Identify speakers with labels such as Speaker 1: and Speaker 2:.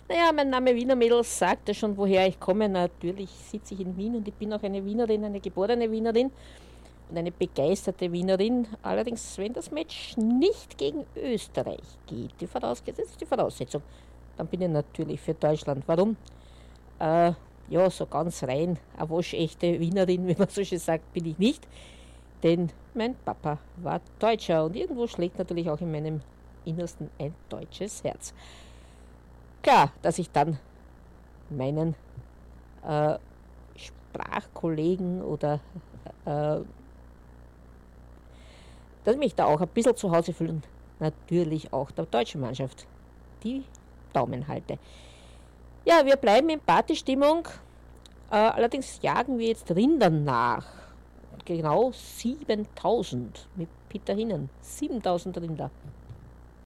Speaker 1: Naja, mein Name Wiener Mädels sagte schon, woher ich komme. Natürlich sitze ich in Wien und ich bin auch eine Wienerin, eine geborene Wienerin und eine begeisterte Wienerin. Allerdings, wenn das Match nicht gegen Österreich geht, die vorausgesetzt ist die Voraussetzung, dann bin ich natürlich für Deutschland. Warum? Äh, ja, so ganz rein, eine waschechte Wienerin, wie man so schön sagt, bin ich nicht. Denn mein Papa war Deutscher und irgendwo schlägt natürlich auch in meinem Innersten ein deutsches Herz. Klar, dass ich dann meinen äh, Sprachkollegen oder äh, dass ich mich da auch ein bisschen zu Hause fühle und natürlich auch der deutschen Mannschaft die Daumen halte. Ja, wir bleiben in Partystimmung. Allerdings jagen wir jetzt Rindern nach. Genau 7000 mit Peter Hinnen. 7000 Rinder.